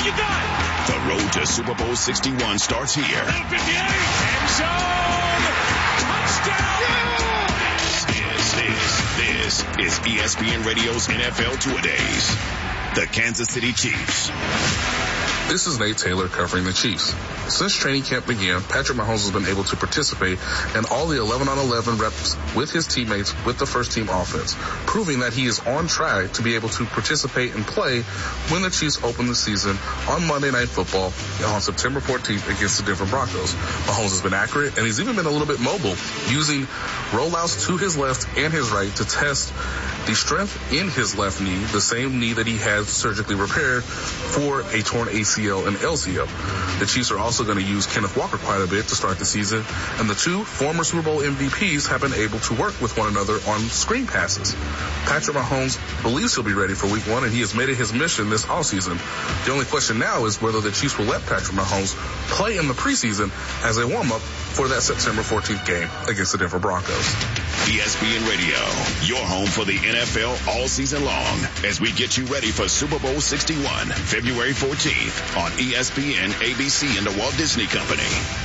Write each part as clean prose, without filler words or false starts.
you got? The road to Super Bowl 61 starts here. 58, end zone, touchdown! This is ESPN Radio's NFL Two-A-Days. The Kansas City Chiefs. This is Nate Taylor covering the Chiefs. Since training camp began, Patrick Mahomes has been able to participate in all the 11-on-11 reps with his teammates with the first-team offense, proving that he is on track to be able to participate and play when the Chiefs open the season on Monday Night Football on September 14th against the Denver Broncos. Mahomes has been accurate, and he's even been a little bit mobile, using rollouts to his left and his right to test the strength in his left knee, the same knee that he had surgically repaired for a torn ACL and LCL. The Chiefs are also going to use Kenneth Walker quite a bit to start the season, and the two former Super Bowl MVPs have been able to work with one another on screen passes. Patrick Mahomes believes he'll be ready for Week 1, and he has made it his mission this offseason. The only question now is whether the Chiefs will let Patrick Mahomes play in the preseason as a warm-up for that September 14th game against the Denver Broncos. ESPN Radio, your home for the NFL all season long, as we get you ready for Super Bowl 61, February 14th on ESPN, ABC, and the Walt Disney Company.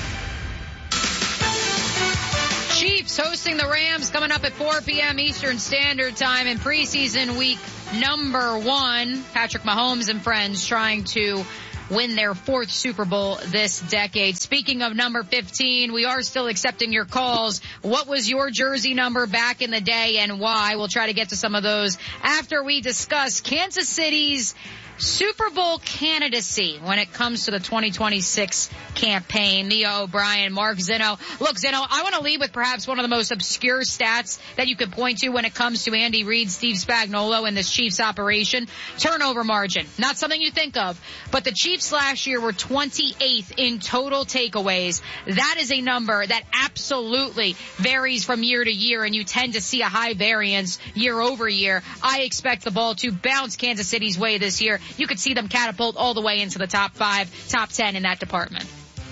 Chiefs hosting the Rams coming up at 4 p.m. Eastern Standard Time in preseason week number 1. Patrick Mahomes and friends trying to win their 4th Super Bowl this decade. Speaking of number 15, we are still accepting your calls. What was your jersey number back in the day and why? We'll try to get to some of those after we discuss Kansas City's Super Bowl candidacy when it comes to the 2026 campaign. Mia O'Brien, Mark Zinno. Look, Zinno, I want to lead with perhaps one of the most obscure stats that you could point to when it comes to Andy Reid, Steve Spagnuolo, and this Chiefs operation. Turnover margin. Not something you think of, but the Chiefs last year were 28th in total takeaways. That is a number that absolutely varies from year to year, and you tend to see a high variance year over year. I expect the ball to bounce Kansas City's way this year. You could see them catapult all the way into the top 5, top 10 in that department.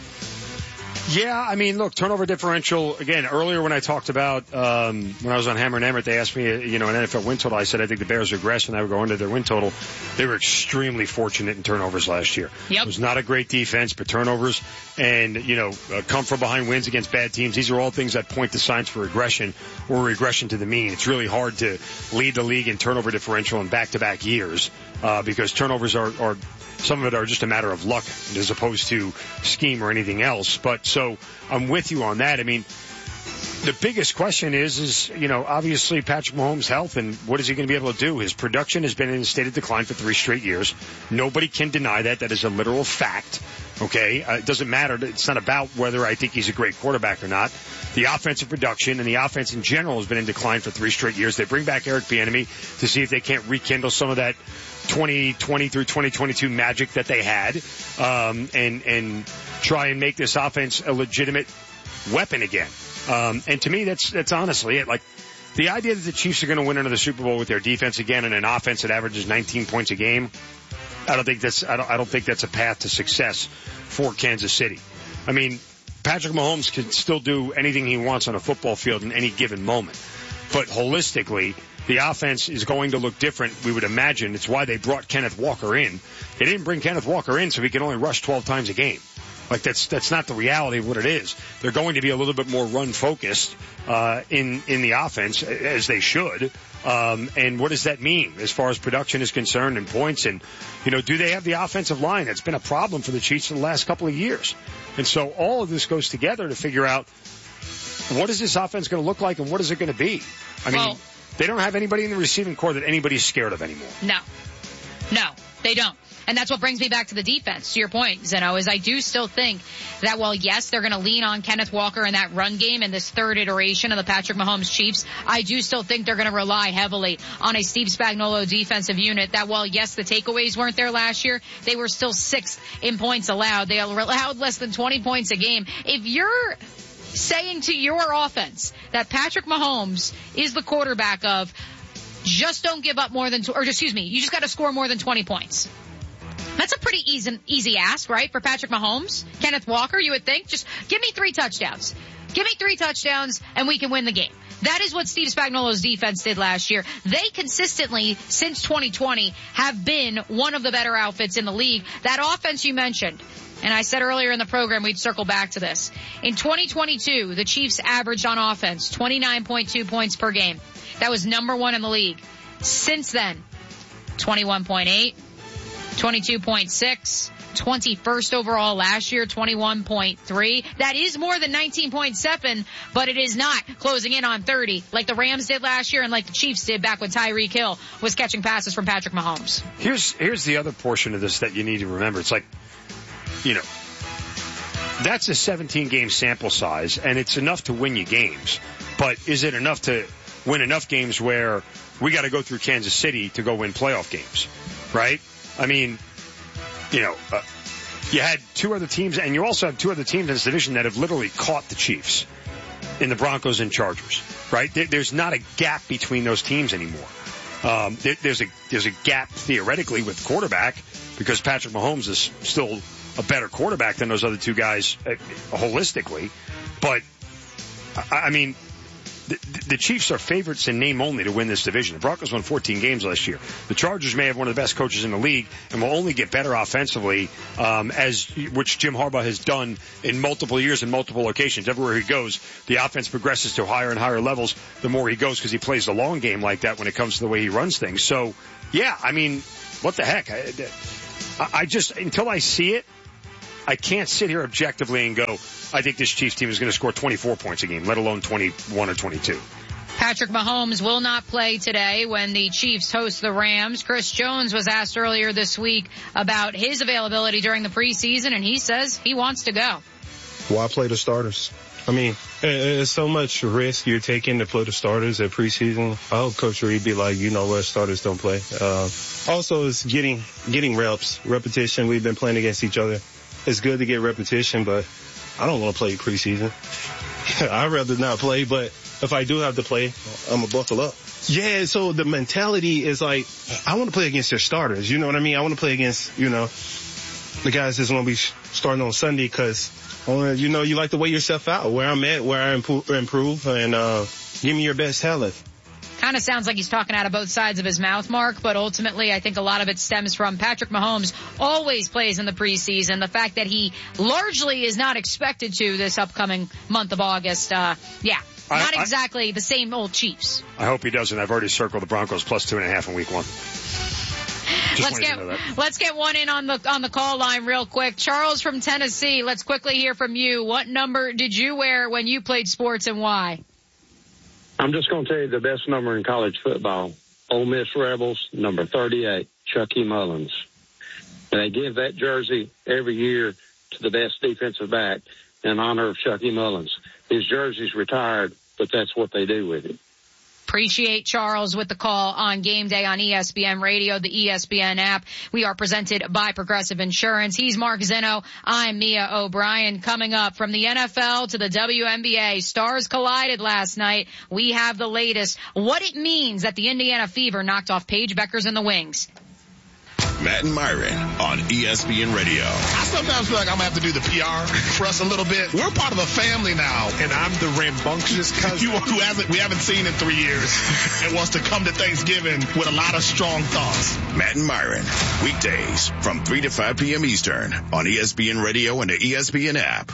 Yeah, I mean, look, turnover differential, again, earlier when I talked about, when I was on Hammer and Emmert, they asked me, an NFL win total. I said I think the Bears regress and I would go under their win total. They were extremely fortunate in turnovers last year. Yep. It was not a great defense, but turnovers and, come from behind wins against bad teams. These are all things that point to signs for regression or regression to the mean. It's really hard to lead the league in turnover differential in back-to-back years, because turnovers are some of it are just a matter of luck as opposed to scheme or anything else. But so I'm with you on that. I mean, the biggest question is, obviously Patrick Mahomes' health and what is he going to be able to do? His production has been in a state of decline for 3 straight years. Nobody can deny that. That is a literal fact. Okay. It doesn't matter. It's not about whether I think he's a great quarterback or not. The offensive production and the offense in general has been in decline for 3 straight years. They bring back Eric Bieniemy to see if they can't rekindle some of that 2020 through 2022 magic that they had, and try and make this offense a legitimate weapon again. And to me, that's honestly it. Like, the idea that the Chiefs are going to win another Super Bowl with their defense again and an offense that averages 19 points a game, I don't think that's a path to success for Kansas City. I mean, Patrick Mahomes can still do anything he wants on a football field in any given moment. But holistically, the offense is going to look different, we would imagine. It's why they brought Kenneth Walker in. They didn't bring Kenneth Walker in so he can only rush 12 times a game. Like, that's not the reality of what it is. They're going to be a little bit more run-focused in the offense, as they should. And what does that mean as far as production is concerned and points? And, do they have the offensive line? That's been a problem for the Chiefs for the last couple of years. And so all of this goes together to figure out what is this offense going to look like and what is it going to be? I mean, they don't have anybody in the receiving corps that anybody's scared of anymore. No, they don't. And that's what brings me back to the defense, to your point, Zeno, is I do still think that while, yes, they're going to lean on Kenneth Walker in that run game in this 3rd iteration of the Patrick Mahomes Chiefs, I do still think they're going to rely heavily on a Steve Spagnuolo defensive unit that while, yes, the takeaways weren't there last year, they were still 6th in points allowed. They allowed less than 20 points a game. If you're saying to your offense that Patrick Mahomes is the quarterback of just don't give up more than, you just got to score more than 20 points. That's a pretty easy ask, right, for Patrick Mahomes? Kenneth Walker, you would think, just give me 3 touchdowns. Give me 3 touchdowns and we can win the game. That is what Steve Spagnuolo's defense did last year. They consistently, since 2020, have been one of the better outfits in the league. That offense you mentioned, and I said earlier in the program we'd circle back to this. In 2022, the Chiefs averaged on offense 29.2 points per game. That was number one in the league. Since then, 21.8, 22.6, 21st overall last year, 21.3. That is more than 19.7, but it is not closing in on 30 like the Rams did last year and like the Chiefs did back when Tyreek Hill was catching passes from Patrick Mahomes. Here's the other portion of this that you need to remember. It's like, you know, that's a 17-game sample size, and it's enough to win you games. But is it enough to win enough games where we got to go through Kansas City to go win playoff games, right? I mean, you know, you had two other teams, and you also have two other teams in this division that have literally caught the Chiefs in the Broncos and Chargers, right? There's not a gap between those teams anymore. There's a gap theoretically with quarterback because Patrick Mahomes is still a better quarterback than those other two guys holistically. But, I mean, the Chiefs are favorites in name only to win this division. The Broncos won 14 games last year. The Chargers may have one of the best coaches in the league and will only get better offensively, which Jim Harbaugh has done in multiple years in multiple locations. Everywhere he goes, the offense progresses to higher and higher levels the more he goes because he plays the long game like that when it comes to the way he runs things. So, yeah, I mean, what the heck? I just, until I see it, I can't sit here objectively and go, I think this Chiefs team is going to score 24 points a game, let alone 21 or 22. Patrick Mahomes will not play today when the Chiefs host the Rams. Chris Jones was asked earlier this week about his availability during the preseason, and he says he wants to go. Why play the starters? I mean, it's so much risk you're taking to play the starters at preseason. I hope Coach Reed be like, you know what, starters don't play. Also, it's getting reps, repetition. We've been playing against each other. It's good to get repetition, but I don't want to play preseason. I'd rather not play, but if I do have to play, I'm going to buckle up. Yeah, so the mentality is like, I want to play against your starters. You know what I mean? I want to play against, you know, the guys that's going to be starting on Sunday because, you know, you like to weigh yourself out, where I'm at, where I improve, and give me your best talent. Kind of sounds like he's talking out of both sides of his mouth, Mark, but ultimately I think a lot of it stems from Patrick Mahomes always plays in the preseason. The fact that he largely is not expected to this upcoming month of August, not exactly the same old Chiefs. I hope he doesn't. I've already circled the Broncos plus 2.5 in week one. Let's get one in on the call line real quick. Charles from Tennessee, let's quickly hear from you. What number did you wear when you played sports and why? I'm just going to tell you the best number in college football. Ole Miss Rebels, number 38, Chucky Mullins. And they give that jersey every year to the best defensive back in honor of Chucky Mullins. His jersey's retired, but that's what they do with it. Appreciate Charles with the call on Game Day on ESPN Radio, the ESPN app. We are presented by Progressive Insurance. He's Mark Zinno. I'm Mia O'Brien. Coming up from the NFL to the WNBA, stars collided last night. We have the latest. What it means that the Indiana Fever knocked off Paige Beckers and the Wings. Matt and Myron on ESPN Radio. I sometimes feel like I'm going to have to do the PR for us a little bit. We're part of a family now. And I'm the rambunctious cousin we haven't seen in 3 years and wants to come to Thanksgiving with a lot of strong thoughts. Matt and Myron, weekdays from 3 to 5 p.m. Eastern on ESPN Radio and the ESPN app.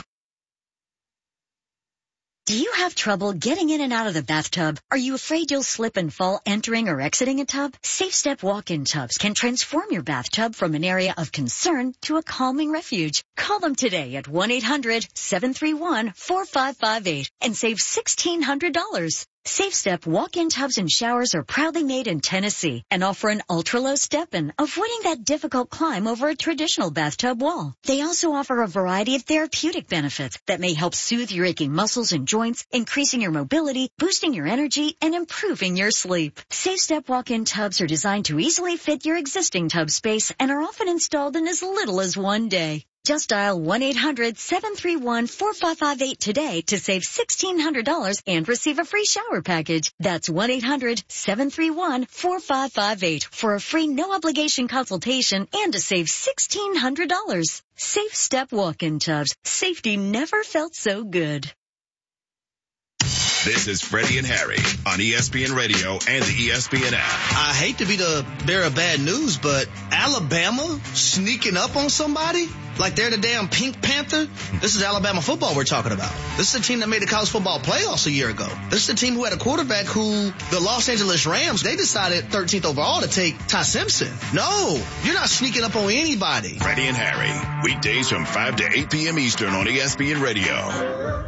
Do you have trouble getting in and out of the bathtub? Are you afraid you'll slip and fall entering or exiting a tub? Safe Step walk-in tubs can transform your bathtub from an area of concern to a calming refuge. Call them today at 1-800-731-4558 and save $1,600. Safe Step walk-in tubs and showers are proudly made in Tennessee and offer an ultra-low step-in, avoiding that difficult climb over a traditional bathtub wall. They also offer a variety of therapeutic benefits that may help soothe your aching muscles and joints, increasing your mobility, boosting your energy, and improving your sleep. Safe Step walk-in tubs are designed to easily fit your existing tub space and are often installed in as little as 1 day. Just dial 1-800-731-4558 today to save $1,600 and receive a free shower package. That's 1-800-731-4558 for a free no-obligation consultation and to save $1,600. Safe Step walk-in tubs. Safety never felt so good. This is Freddie and Harry on ESPN Radio and the ESPN app. I hate to be the bearer of bad news, but Alabama sneaking up on somebody like they're the damn Pink Panther? This is Alabama football we're talking about. This is a team that made the college football playoffs a year ago. This is a team who had a quarterback who the Los Angeles Rams, they decided 13th overall to take Ty Simpson. No, you're not sneaking up on anybody. Freddie and Harry, weekdays from 5 to 8 p.m. Eastern on ESPN Radio.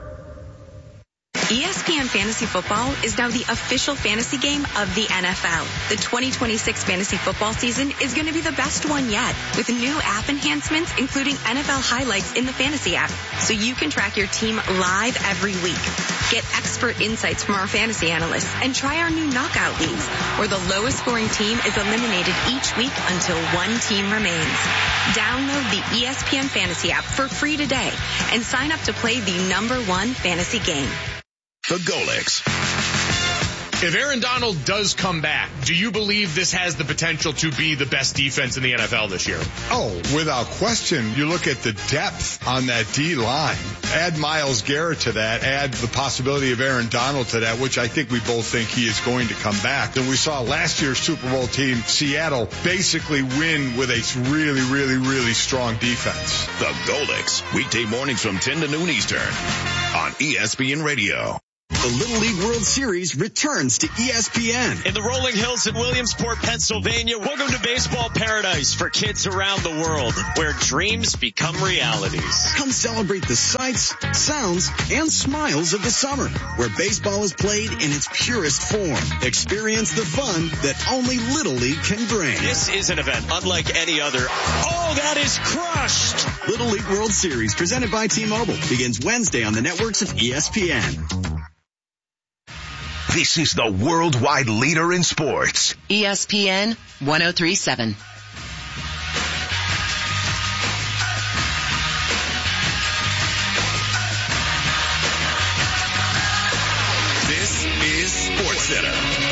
ESPN Fantasy Football is now the official fantasy game of the NFL. The 2026 fantasy football season is going to be the best one yet, with new app enhancements, including NFL highlights in the fantasy app, so you can track your team live every week. Get expert insights from our fantasy analysts and try our new knockout leagues, where the lowest scoring team is eliminated each week until one team remains. Download the ESPN Fantasy app for free today and sign up to play the #1 fantasy game. The Golics. If Aaron Donald does come back, do you believe this has the potential to be the best defense in the NFL this year? Oh, without question. You look at the depth on that D-line. Add Myles Garrett to that. Add the possibility of Aaron Donald to that, which I think we both think he is going to come back. And we saw last year's Super Bowl team, Seattle, basically win with a really, really, really strong defense. The Golics. Weekday mornings from 10 to noon Eastern on ESPN Radio. The Little League World Series returns to ESPN. In the rolling hills in Williamsport, Pennsylvania, welcome to baseball paradise for kids around the world, where dreams become realities. Come celebrate the sights, sounds, and smiles of the summer, where baseball is played in its purest form. Experience the fun that only Little League can bring. This is an event unlike any other. Oh, that is crushed! Little League World Series, presented by T-Mobile, begins Wednesday on the networks of ESPN. This is the worldwide leader in sports. ESPN 103.7. This is SportsCenter.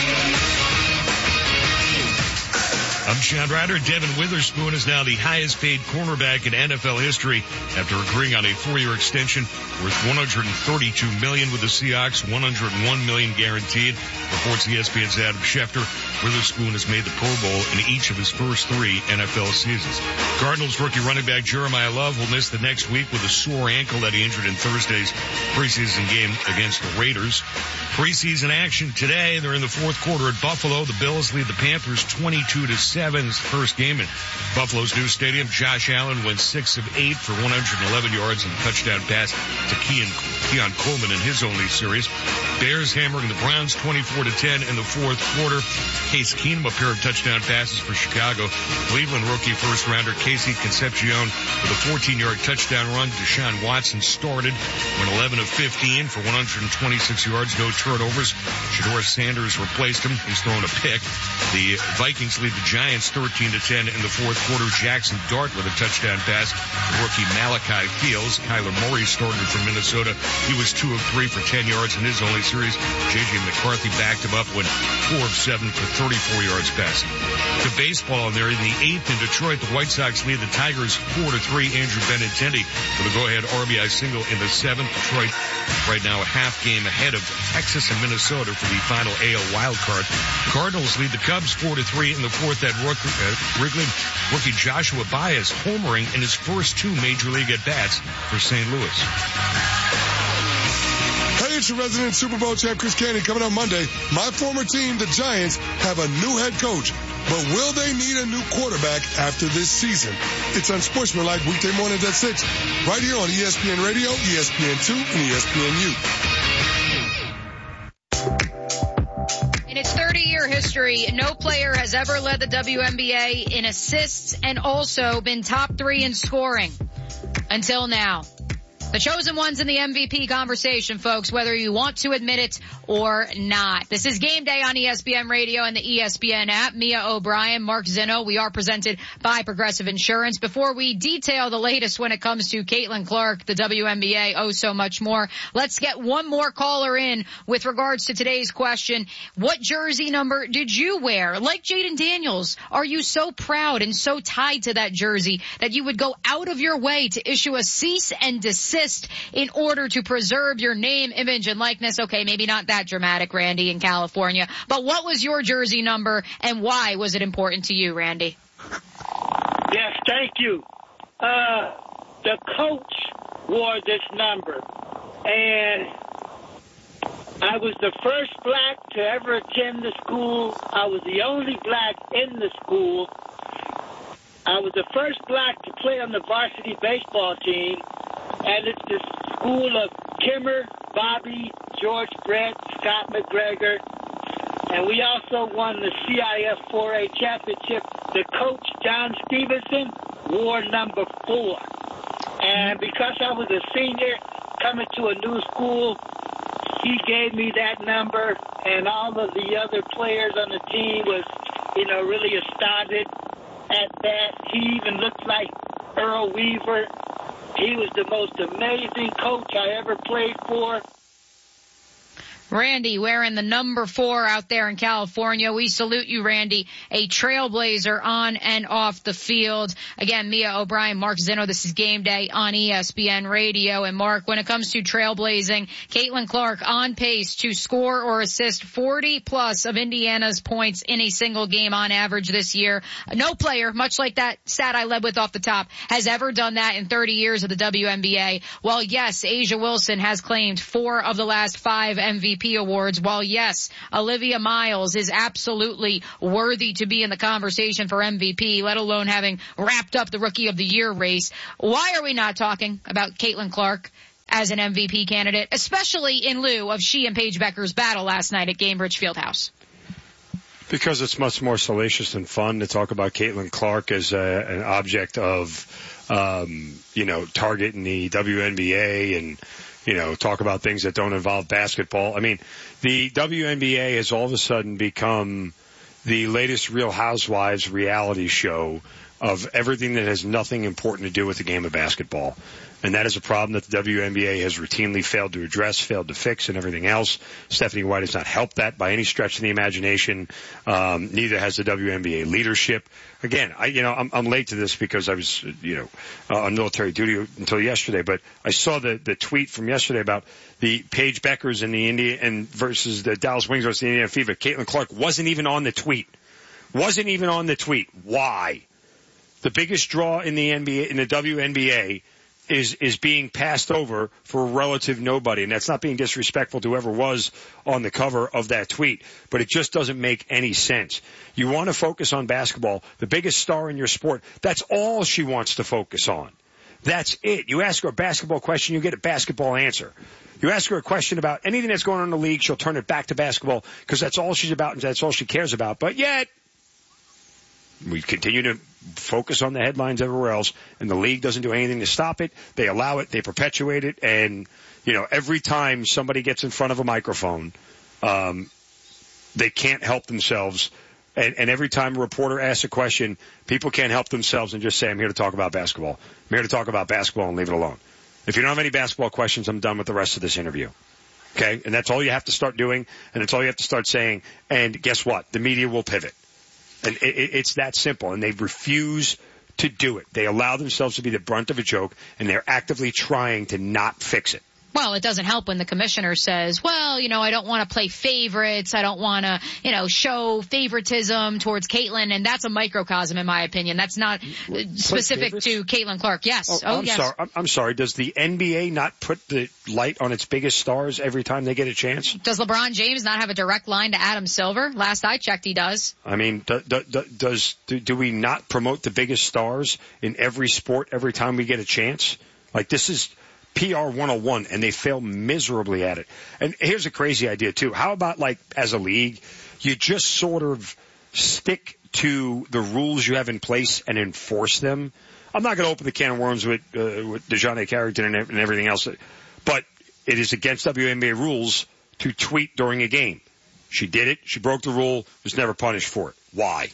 I'm Chad Ryder. Devin Witherspoon is now the highest paid cornerback in NFL history after agreeing on a 4-year extension worth $132 million with the Seahawks, $101 million guaranteed. Reports ESPN's Adam Schefter. Witherspoon has made the Pro Bowl in each of his first 3 NFL seasons. Cardinals rookie running back Jeremiah Love will miss the next week with a sore ankle that he injured in Thursday's preseason game against the Raiders. Preseason action today. They're in the fourth quarter at Buffalo. The Bills lead the Panthers 22-7. It's the first game in Buffalo's new stadium. Josh Allen went 6 of 8 for 111 yards and a touchdown pass to Keon Coleman in his only series. Bears hammering the Browns 24-10 in the fourth quarter. Case Keenum, a pair of touchdown passes for Chicago. Cleveland rookie first rounder Casey Concepcion with a 14-yard touchdown run. Deshaun Watson started, went 11 of 15 for 126 yards, no turnovers. Shedeur Sanders replaced him. He's thrown a pick. The Vikings lead the Giants 13-10 in the fourth quarter. Jackson Dart with a touchdown pass. Rookie Malachi Fields. Kyler Murray started for Minnesota. He was 2 of 3 for 10 yards in his only series. J.J. McCarthy backed him up, went 4 of 7 for 34 yards passing. To baseball, and they're in the 8th in Detroit. The White Sox lead the Tigers 4-3. Andrew Benintendi with a go-ahead RBI single in the 7th. Detroit right now a half game ahead of Texas and Minnesota for the final AL wild card. Cardinals lead the Cubs 4-3 in the fourth at Wrigley. Rookie Joshua Baez homering in his first 2 major league at-bats for St. Louis. Hey, it's your resident Super Bowl champ, Chris Candy, coming on Monday. My former team, the Giants, have a new head coach. But will they need a new quarterback after this season? It's Unsportsmanlike weekday mornings at 6, right here on ESPN Radio, ESPN2, and ESPNU. In its 30-year history, no player has ever led the WNBA in assists and also been top 3 in scoring until now. The chosen ones in the MVP conversation, folks, whether you want to admit it or not. This is Game Day on ESPN Radio and the ESPN app. Mia O'Brien, Mark Zinno. We are presented by Progressive Insurance. Before we detail the latest when it comes to Caitlin Clark, the WNBA, oh so much more, let's get one more caller in with regards to today's question. What jersey number did you wear? Like Jaden Daniels, are you so proud and so tied to that jersey that you would go out of your way to issue a cease and desist assist in order to preserve your name, image, and likeness. Okay, maybe not that dramatic, Randy, in California. But what was your jersey number, and why was it important to you, Randy? Yes, thank you. The coach wore this number, and I was the first black to ever attend the school. I was the only black in the school. I was the first black to play on the varsity baseball team, and it's the school of Kimmer, Bobby, George Brett, Scott McGregor, and we also won the CIF 4A championship. The coach, John Stevenson, wore number 4. And because I was a senior coming to a new school, he gave me that number, and all of the other players on the team was, really astounded at that. He even looked like Earl Weaver. He was the most amazing coach I ever played for. Randy wearing the number 4 out there in California. We salute you, Randy, a trailblazer on and off the field. Again, Mia O'Brien, Mark Zinno, this is Game Day on ESPN Radio. And Mark, when it comes to trailblazing, Caitlin Clark on pace to score or assist 40 plus of Indiana's points in a single game on average this year. No player, much like that stat I led with off the top, has ever done that in 30 years of the WNBA. While yes, A'ja Wilson has claimed 4 of the last 5 MVP awards, while yes, Olivia Miles is absolutely worthy to be in the conversation for MVP, let alone having wrapped up the Rookie of the Year race. Why are we not talking about Caitlin Clark as an MVP candidate, especially in lieu of she and Paige Becker's battle last night at Gainbridge Fieldhouse? Because it's much more salacious and fun to talk about Caitlin Clark as an object of, target in the WNBA and, talk about things that don't involve basketball. I mean, the WNBA has all of a sudden become the latest Real Housewives reality show of everything that has nothing important to do with the game of basketball. And that is a problem that the WNBA has routinely failed to address, failed to fix, and everything else. Stephanie White has not helped that by any stretch of the imagination. Neither has the WNBA leadership. Again, I'm late to this because I was, on military duty until yesterday. But I saw the tweet from yesterday about the Paige Beckers and the Indiana versus the Dallas Wings versus the Indiana Fever. Caitlin Clark wasn't even on the tweet. Why? The biggest draw in the NBA, in the WNBA, is being passed over for a relative nobody. And that's not being disrespectful to whoever was on the cover of that tweet, but it just doesn't make any sense. You want to focus on basketball, the biggest star in your sport, that's all she wants to focus on. That's it. You ask her a basketball question, you get a basketball answer. You ask her a question about anything that's going on in the league, she'll turn it back to basketball because that's all she's about and that's all she cares about. But yet, we continue to focus on the headlines everywhere else, and the league doesn't do anything to stop it. They allow it, they perpetuate it, and, every time somebody gets in front of a microphone, they can't help themselves. And every time a reporter asks a question, people can't help themselves and just say, I'm here to talk about basketball. I'm here to talk about basketball and leave it alone. If you don't have any basketball questions, I'm done with the rest of this interview. Okay? And that's all you have to start doing, and it's all you have to start saying. And guess what? The media will pivot. And it's that simple, and they refuse to do it. They allow themselves to be the brunt of a joke, and they're actively trying to not fix it. Well, it doesn't help when the commissioner says, well, I don't want to play favorites. I don't want to, show favoritism towards Caitlin. And that's a microcosm, in my opinion. That's not specific to Caitlin Clark. Yes. Yes. I'm sorry. Does the NBA not put the light on its biggest stars every time they get a chance? Does LeBron James not have a direct line to Adam Silver? Last I checked, he does. I mean, do we not promote the biggest stars in every sport every time we get a chance? Like, this is PR 101, and they fail miserably at it. And here's a crazy idea, too. How about, as a league, you just sort of stick to the rules you have in place and enforce them? I'm not going to open the can of worms with DeJounte Carrington and everything else, but it is against WNBA rules to tweet during a game. She did it. She broke the rule. Was never punished for it. Why?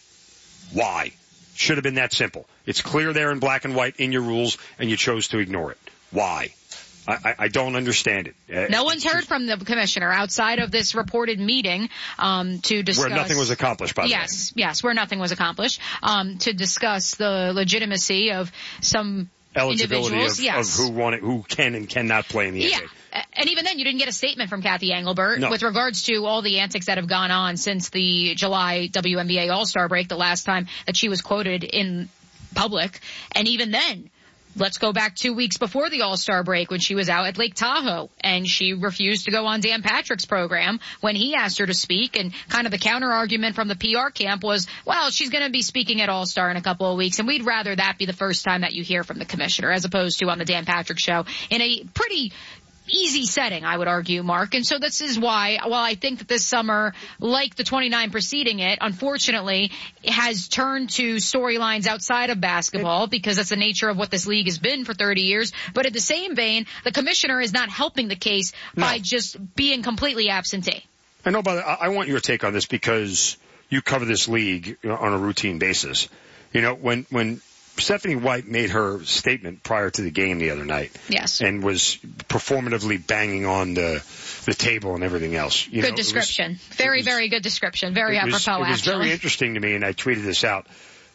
Should have been that simple. It's clear there in black and white in your rules, and you chose to ignore it. Why? I don't understand it. No one's heard from the commissioner outside of this reported meeting to discuss. Where nothing was accomplished, by the way. Yes, where nothing was accomplished, to discuss the legitimacy of some eligibility individuals, of yes. who can and cannot play in the NBA. And even then, you didn't get a statement from Kathy Engelbert with regards to all the antics that have gone on since the July WNBA All-Star break, the last time that she was quoted in public. And even then, let's go back 2 weeks before the All-Star break when she was out at Lake Tahoe and she refused to go on Dan Patrick's program when he asked her to speak. And kind of the counter-argument from the PR camp was, well, she's going to be speaking at All-Star in a couple of weeks, and we'd rather that be the first time that you hear from the commissioner as opposed to on the Dan Patrick show in a pretty easy setting, I would argue, Mark. And so this is why, while I think that this summer, like the 29 preceding it, unfortunately, has turned to storylines outside of basketball because that's the nature of what this league has been for 30 years. But in the same vein, the commissioner is not helping the case by just being completely absentee. I know, but I want your take on this because you cover this league on a routine basis. When Stephanie White made her statement prior to the game the other night. Yes. And was performatively banging on the table and everything else. Good description. Very good description. Very apropos, It was very interesting to me, and I tweeted this out.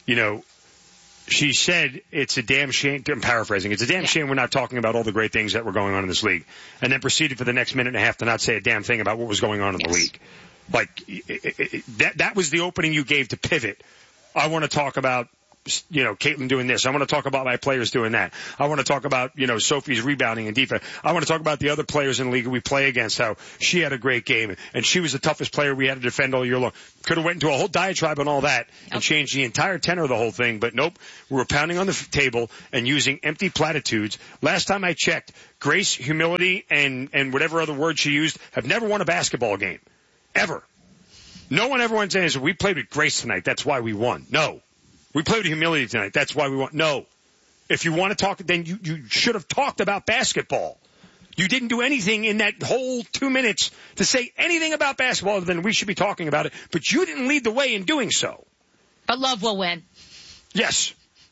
She said it's a damn shame, I'm paraphrasing, it's a damn shame we're not talking about all the great things that were going on in this league. And then proceeded for the next minute and a half to not say a damn thing about what was going on in the league. Like, that was the opening you gave to pivot. I want to talk about Caitlin doing this. I want to talk about my players doing that. I want to talk about, Sophie's rebounding and defense. I want to talk about the other players in the league we play against, how she had a great game and she was the toughest player we had to defend all year long. Could have went into a whole diatribe on all that and changed the entire tenor of the whole thing, but nope. We were pounding on the table and using empty platitudes. Last time I checked, grace, humility, and whatever other word she used have never won a basketball game. Ever. No one ever went and said, we played with grace tonight. That's why we won. No. We played with humility tonight. That's why we won. No. If you want to talk, then you should have talked about basketball. You didn't do anything in that whole 2 minutes to say anything about basketball other than we should be talking about it, but you didn't lead the way in doing so. But love will win. Yes.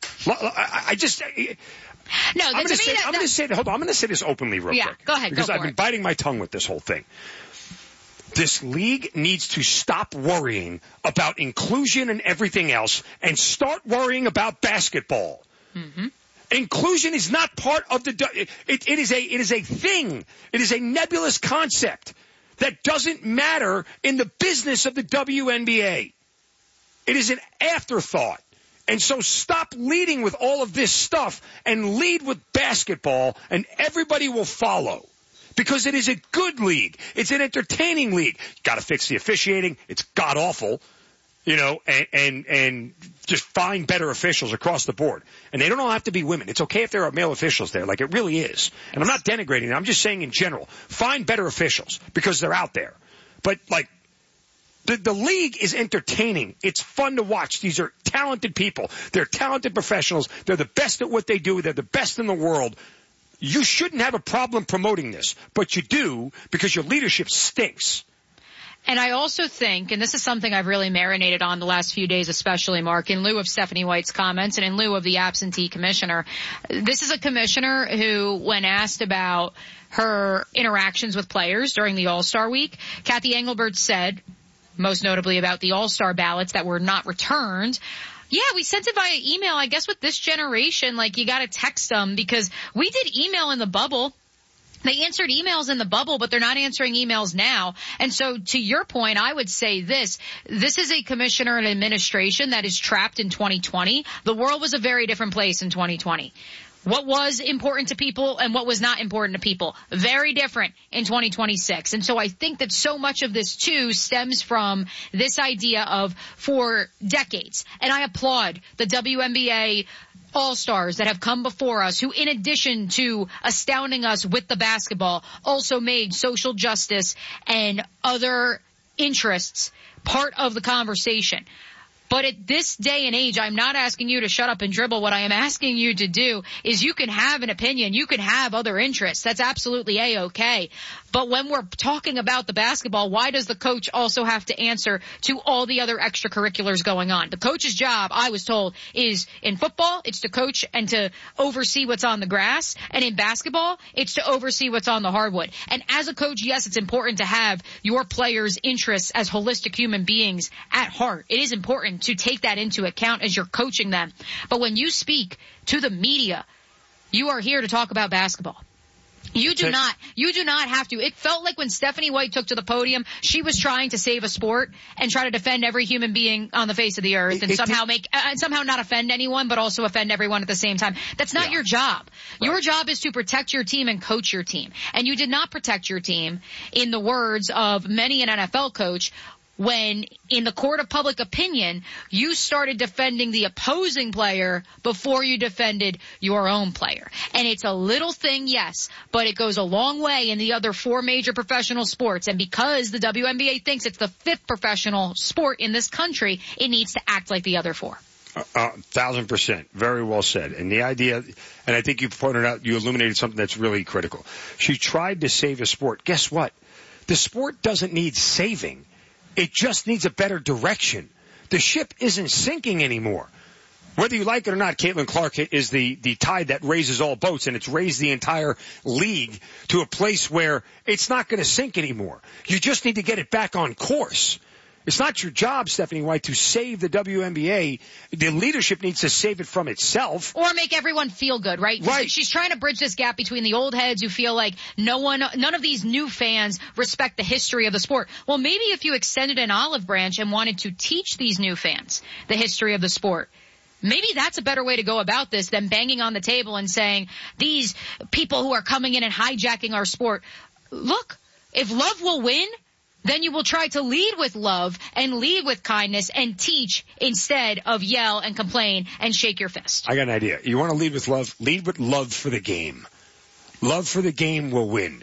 I just... No, I'm going to say this openly real quick. Go ahead. Because I've been biting my tongue with this whole thing. This league needs to stop worrying about inclusion and everything else and start worrying about basketball. Mm-hmm. Inclusion is not part of the, it is a thing. It is a nebulous concept that doesn't matter in the business of the WNBA. It is an afterthought. And so stop leading with all of this stuff and lead with basketball and everybody will follow. Because it is a good league. It's an entertaining league. Got to fix the officiating. It's god awful, and just find better officials across the board. And they don't all have to be women. It's okay if there are male officials there, like it really is. And I'm not denigrating them. I'm just saying in general, find better officials because they're out there. But like, the league is entertaining. It's fun to watch. These are talented people. They're talented professionals. They're the best at what they do. They're the best in the world. You shouldn't have a problem promoting this, but you do because your leadership stinks. And I also think, and this is something I've really marinated on the last few days, especially, Mark, in lieu of Stephanie White's comments and in lieu of the absentee commissioner, this is a commissioner who, when asked about her interactions with players during the All-Star week, Kathy Engelbert said, most notably about the All-Star ballots that were not returned, yeah, we sent it via email. I guess with this generation, like, you gotta text them because we did email in the bubble. They answered emails in the bubble, but they're not answering emails now. And so to your point, I would say this is a commissioner and administration that is trapped in 2020. The world was a very different place in 2020. What was important to people and what was not important to people. Very different in 2026. And so I think that so much of this, too, stems from this idea of for decades. And I applaud the WNBA All-Stars that have come before us who, in addition to astounding us with the basketball, also made social justice and other interests part of the conversation. But at this day and age, I'm not asking you to shut up and dribble. What I am asking you to do is you can have an opinion. You can have other interests. That's absolutely A-okay. But when we're talking about the basketball, why does the coach also have to answer to all the other extracurriculars going on? The coach's job, I was told, is in football, it's to coach and to oversee what's on the grass. And in basketball, it's to oversee what's on the hardwood. And as a coach, yes, it's important to have your players' interests as holistic human beings at heart. It is important to take that into account as you're coaching them. But when you speak to the media You are here to talk about basketball. You do not have to. It felt like when Stephanie White took to the podium, she was trying to save a sport and try to defend every human being on the face of the earth and somehow not offend anyone, but also offend everyone at the same time. That's not your job. Right. Your job is to protect your team and coach your team. And you did not protect your team, in the words of many an NFL coach, when in the court of public opinion, you started defending the opposing player before you defended your own player. And it's a little thing, yes, but it goes a long way in the other 4 major professional sports. And because the WNBA thinks it's the 5th professional sport in this country, it needs to act like the other 4. 1,000%. Very well said. And the idea, and I think you pointed out, you illuminated something that's really critical. She tried to save a sport. Guess what? The sport doesn't need saving. It just needs a better direction. The ship isn't sinking anymore. Whether you like it or not, Caitlin Clark is the tide that raises all boats, and it's raised the entire league to a place where it's not going to sink anymore. You just need to get it back on course. It's not your job, Stephanie White, to save the WNBA. The leadership needs to save it from itself. Or make everyone feel good, right? Right. She's trying to bridge this gap between the old heads who feel like none of these new fans respect the history of the sport. Well, maybe if you extended an olive branch and wanted to teach these new fans the history of the sport, maybe that's a better way to go about this than banging on the table and saying, these people who are coming in and hijacking our sport. Look, if love will win, then you will try to lead with love and lead with kindness and teach instead of yell and complain and shake your fist. I got an idea. You want to lead with love? Lead with love for the game. Love for the game will win.